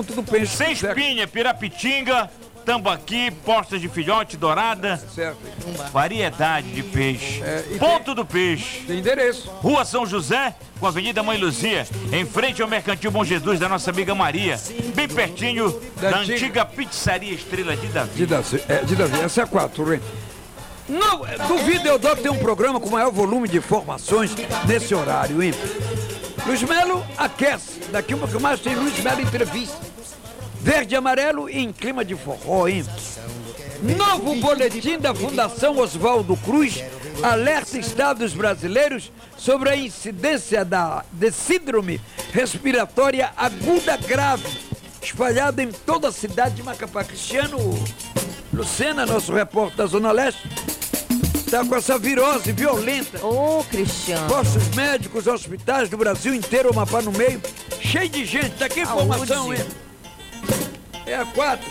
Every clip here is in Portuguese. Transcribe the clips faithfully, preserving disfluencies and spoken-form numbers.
Tudo peixe. Sem espinha, pirapitinga, tambaqui, postas de filhote, dourada. Certo. Variedade de peixe. É, e Ponto tem- do Peixe. Tem endereço. Rua São José, com a Avenida Mãe Luzia, em frente ao Mercantil Bom Jesus, da nossa amiga Maria. Bem pertinho da, Da antiga... antiga pizzaria Estrela de Davi. De Davi, é, de Davi. Essa é a quatro, hein? Não, é, duvido eu dou que tem um programa com maior volume de informações nesse horário, hein? Luiz Melo aquece. Daqui uma que mais tem Luiz Melo entrevista. Verde e amarelo em clima de forró, hein? Novo boletim da Fundação Oswaldo Cruz alerta estados brasileiros sobre a incidência da, de síndrome respiratória aguda grave, espalhada em toda a cidade de Macapá. Cristiano Lucena, nosso repórter da Zona Leste, está com essa virose violenta. Ô, Cristiano. Postos médicos, hospitais do Brasil inteiro, o Amapá no meio, cheio de gente. Tá aqui a informação, Saúde. hein? É a quatro.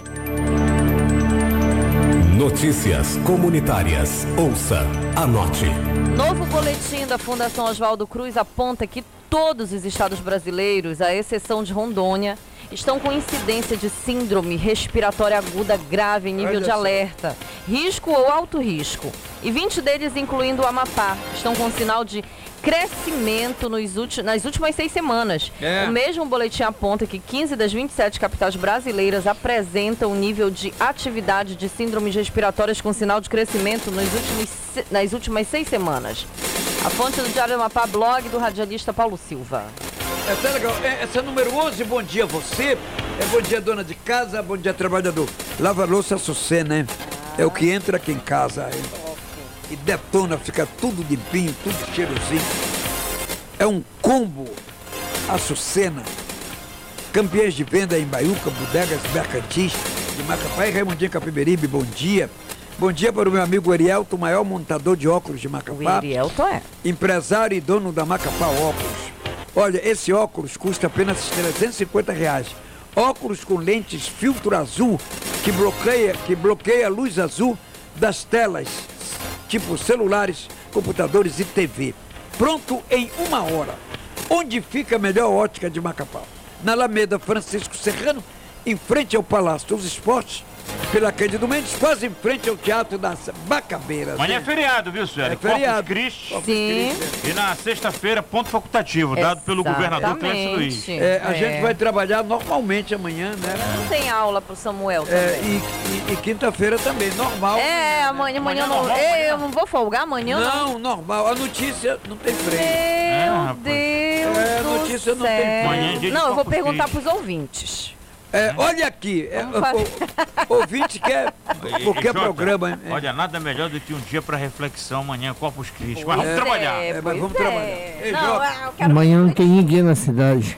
Notícias comunitárias. Ouça, anote. Novo boletim da Fundação Oswaldo Cruz aponta que todos os estados brasileiros, à exceção de Rondônia, estão com incidência de síndrome respiratória aguda grave em nível Olha de só. alerta, risco ou alto risco. E vinte deles, incluindo o Amapá, estão com sinal de crescimento nos ulti- nas últimas seis semanas. É. O mesmo boletim aponta que quinze das vinte e sete capitais brasileiras apresentam um nível de atividade de síndromes respiratórias com sinal de crescimento nos últimos, se- nas últimas seis semanas. A fonte do Diário Amapá, blog do radialista Paulo Silva. É, tá legal. É, essa é número onze, bom dia a você. É bom dia, dona de casa. Bom dia, trabalhador. Lava louça Açucena, né? É o que entra aqui em casa. Hein? E detona, fica tudo limpinho, tudo cheirosinho. É um combo Açucena. Campeões de venda em Baiuca, bodegas mercantis de Macapá e Raimundinho Capiberibe, bom dia. Bom dia para o meu amigo Arielto, o maior montador de óculos de O Macapá. Arielto é. Empresário e dono da Macapá Óculos. Olha, esse óculos custa apenas trezentos e cinquenta reais. Óculos com lentes filtro azul que bloqueia, que bloqueia a luz azul das telas, tipo celulares, computadores e T V. Pronto em uma hora. Onde fica a melhor ótica de Macapá? Na Alameda Francisco Serrano, em frente ao Palácio dos Esportes, pela Cândido Mendes, quase em frente ao Teatro das Bacabeiras. Amanhã é né? feriado, viu, Sueli? É feriado. Corpus Christi. Corpus Sim. Christi, E na sexta-feira, ponto facultativo, dado pelo governador Clécio Luiz. Exatamente. é. É, a gente vai trabalhar normalmente amanhã, né? Não tem aula pro Samuel É, também. e, e- e quinta-feira também, normal. É, amanhã, amanhã, Amanhã não. normal, Ei, amanhã eu não vou folgar amanhã, não. Não, normal. A notícia não tem freio. Meu rapaz. Deus É, do notícia não tem céu. Amanhã é dia de Não, eu vou Corpus perguntar Christi. pros ouvintes. É, olha aqui, é, Vamos fazer. o, o ouvinte quer E- qualquer e, Jota, programa. hein? Olha, nada melhor do que um dia para reflexão amanhã, Corpus Christi. Mas vamos Pois trabalhar. É, É, mas pois vamos é. trabalhar. Ei, Não, Jota. eu quero... Amanhã não tem ninguém na cidade.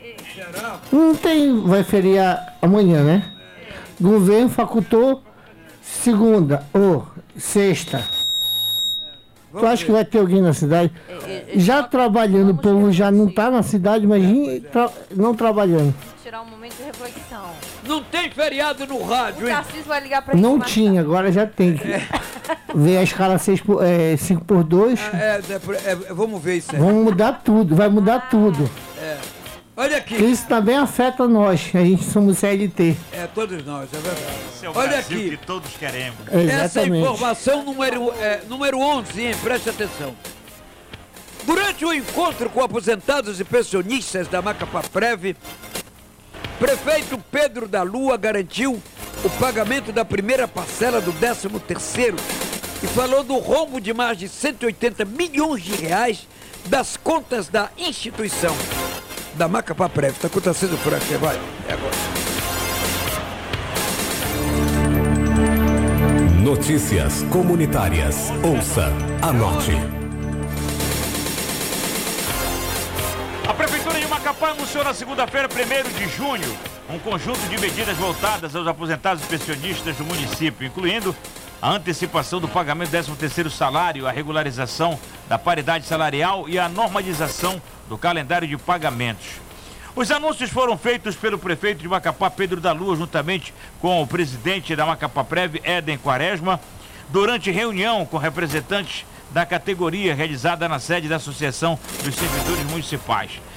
Não tem, vai feriar amanhã, né? Governo facultou segunda ou sexta. Tu acha que vai ter alguém na cidade? Já trabalhando, o povo já não tá na cidade, imagina tra- não trabalhando. Tirar um momento de reflexão. Não tem feriado no O rádio, hein? Tarcísio vai ligar pra gente Não mais tinha, agora já tem. Ver a escala seis por, é, cinco por dois. É, é, é, vamos ver isso aí. Vamos mudar tudo, vai mudar tudo. Olha Porque aqui, isso também afeta nós, a gente somos C L T. é todos nós, é verdade. Esse é o Olha Brasil aqui. que todos queremos. Essa Exatamente. informação número, é, número onze, hein? Preste atenção. Durante o encontro com aposentados e pensionistas da Macapá Prev, prefeito Pedro da Lua garantiu o pagamento da primeira parcela do décimo terceiro e falou do rombo de mais de cento e oitenta milhões de reais das contas da instituição da Macapá Prev. Está acontecendo por aqui, vai. É agora. Notícias comunitárias. Ouça, anote. A Prefeitura de Macapá anunciou na segunda-feira, primeiro de junho, um conjunto de medidas voltadas aos aposentados e pensionistas do município, incluindo a antecipação do pagamento do décimo terceiro salário, a regularização da paridade salarial e a normalização do calendário de pagamentos. Os anúncios foram feitos pelo prefeito de Macapá, Pedro da Lua, juntamente com o presidente da Macapá Prev, Éden Quaresma, durante reunião com representantes da categoria realizada na sede da Associação dos Servidores Municipais.